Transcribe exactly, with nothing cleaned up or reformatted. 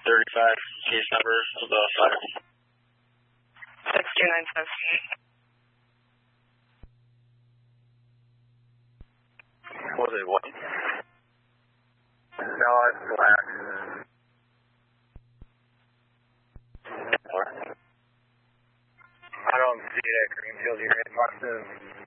thirty-five, case number of the fire. six two nine seven. Was it white? No, it's black. I don't see that green field here. It must have